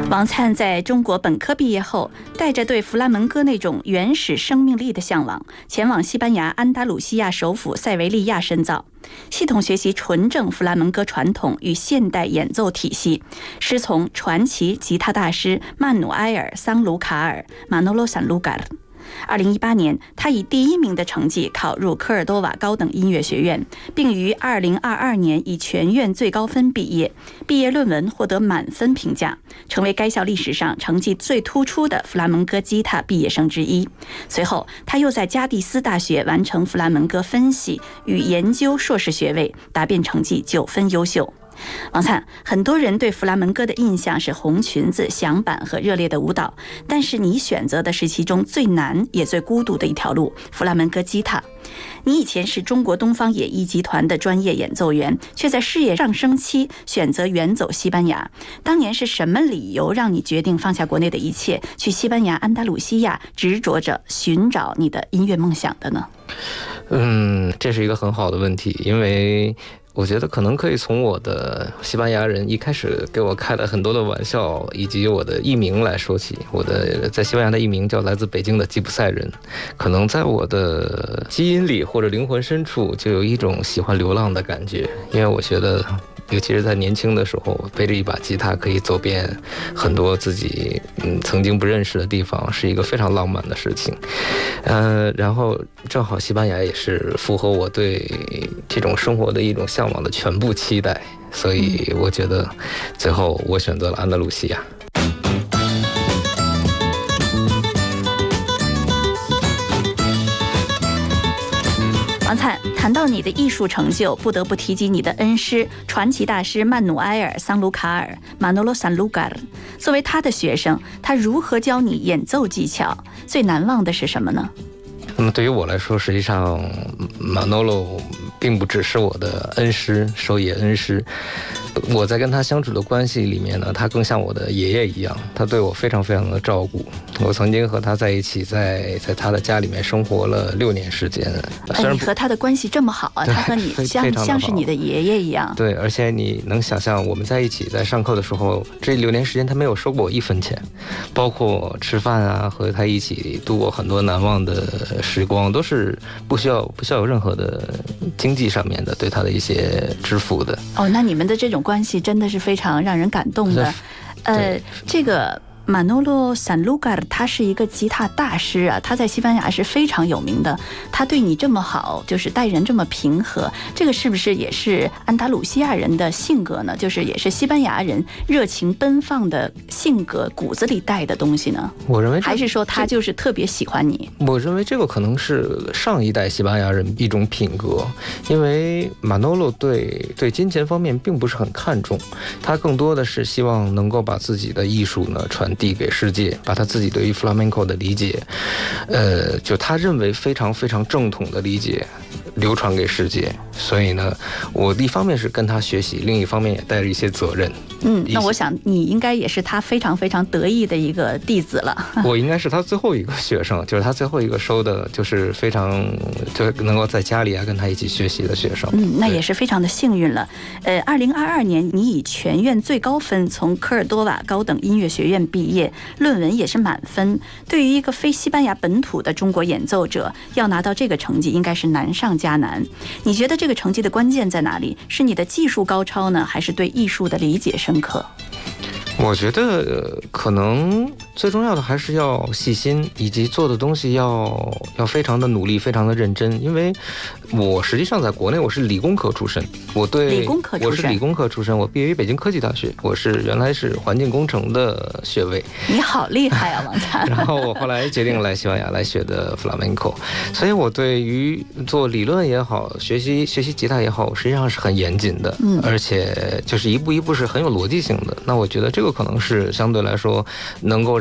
王灿在中国本科毕业后，带着对弗拉门戈那种原始生命力的向往，前往西班牙安达鲁西亚首府塞维利亚深造，系统学习纯正弗拉门戈传统与现代演奏体系，师从传奇吉他大师曼努埃尔·桑卢卡尔 Manolo Sanlúcar。2018年，他以第1名的成绩考入科尔多瓦高等音乐学院，并于2022年以全院最高分毕业，毕业论文获得满分评价，成为该校历史上成绩最突出的弗拉门戈吉他毕业生之一。随后，他又在加的斯大学完成弗拉门戈分析与研究硕士学位，答辩成绩9分优秀。王灿，很多人对弗拉门戈的印象是红裙子、响板和热烈的舞蹈，但是你选择的是其中最难也最孤独的一条路——弗拉门戈吉他。你以前是中国东方演艺集团的专业演奏员，却在事业上升期选择远走西班牙。当年是什么理由让你决定放下国内的一切，去西班牙安达鲁西亚执着着寻找你的音乐梦想的呢？ 这是一个很好的问题，因为我觉得可能可以从我的西班牙人一开始给我开了很多的玩笑，以及我的艺名来说起。我的在西班牙的艺名叫来自北京的吉普赛人，可能在我的基因里或者灵魂深处就有一种喜欢流浪的感觉，因为我觉得尤其是在年轻的时候，背着一把吉他可以走遍很多自己曾经不认识的地方，是一个非常浪漫的事情。然后正好西班牙也是符合我对这种生活的一种向往的全部期待，所以我觉得最后我选择了安达鲁西亚。 王灿，谈到你的艺术成就，不得不提及你的恩师传奇大师曼努埃尔·桑卢卡尔 Manolo Sanlúcar。作为他的学生，他如何教你演奏技巧？最难忘的是什么呢？ 那么对于我来说，实际上 Manolo 并不只是我的恩师，授业恩师。我在跟他相处的关系里面呢，他更像我的爷爷一样，他对我非常非常的照顾。我曾经和他在一起，在他的家里面生活了6年时间。 你和他的关系这么好啊？他和你像是你的爷爷一样。 对，而且你能想象我们在一起在上课的时候，这6年时间他没有收过我1分钱，包括吃饭啊，和他一起度过很多难忘的时光，都是不需要有任何的经济上面的对他的一些支付的。 哦，那你们的这种关系真的是非常让人感动的。这个Manolo Sanlúcar 他是一个吉他大师啊，他在西班牙是非常有名的。他对你这么好，就是待人这么平和，这个是不是也是安达鲁西亚人的性格呢？就是也是西班牙人热情奔放的性格骨子里带的东西呢？ 我认为还是说他就是特别喜欢你？ 我认为这个可能是上一代西班牙人一种品格，因为 Manolo 对金钱方面并不是很看重，他更多的是希望能够把自己的艺术呢传递给世界，把他自己对于 flamenco 的理解，就他认为非常非常正统的理解流传给世界。所以呢，我一方面是跟他学习，另一方面也带着一些责任。 那我想你应该也是他非常非常得意的一个弟子了。 我应该是他最后一个学生，就是他最后一个收的，就是非常就能够在家里跟他一起学习的学生。 那也是非常的幸运了。2022年你以全院最高分从科尔多瓦高等音乐学院毕业，论文也是满分。对于一个非西班牙本土的中国演奏者，要拿到这个成绩应该是难上加难。你觉得这个成绩的关键在哪里？是你的技术高超呢，还是对艺术的理解深刻？ 我觉得可能最重要的还是要细心，以及做的东西要非常的努力，非常的认真。因为我实际上在国内我是理工科出身，我是理工科出身，我毕业于北京科技大学，我原来是环境工程的学位。 你好厉害啊，王灿！ 然后我后来决定来西班牙来学的 flamenco， 所以我对于做理论也好，学习吉他也好，实际上是很严谨的，而且就是一步一步是很有逻辑性的。那我觉得这个可能是相对来说能够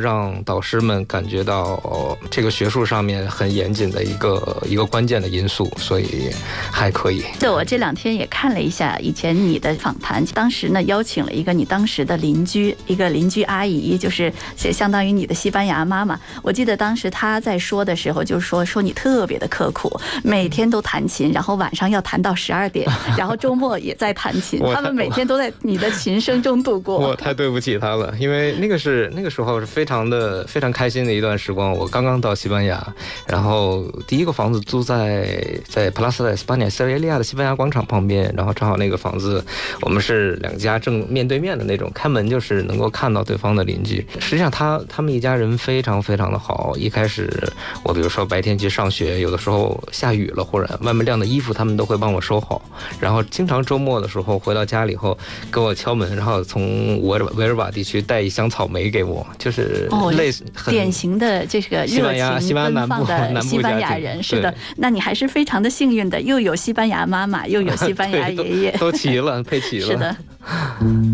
让导师们感觉到这个学术上面很严谨的一个关键的因素，所以还可以。 对，我这2天也看了一下以前你的访谈，当时呢邀请了一个你当时的邻居，一个邻居阿姨，就是相当于你的西班牙妈妈。我记得当时她在说的时候就说你特别的刻苦，每天都弹琴，然后晚上要弹到12点，然后周末也在弹琴，他们每天都在你的琴声中度过。 我太对不起他了，因为那个时候是非常开心的一段时光。我刚刚到西班牙，然后第一个房子租在 Plaza de España 塞维利亚的西班牙广场旁边，然后正好那个房子我们是2家正面对面的那种，开门就是能够看到对方的邻居。实际上他们一家人非常非常的好。一开始我比如说白天去上学，有的时候下雨了或者外面晾的衣服他们都会帮我收好，然后经常周末的时候回到家里后给我敲门，然后从维尔瓦地区带一箱草莓给我，就是类似典型的这个热情奔放的西班牙人。是的，那你还是非常的幸运的，又有西班牙妈妈，又有西班牙爷爷， 都齐了，配齐了。 是的。